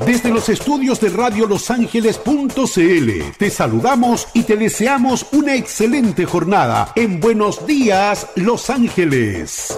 Desde los estudios de Radio Los Ángeles.cl te saludamos y te deseamos una excelente jornada en Buenos Días, Los Ángeles.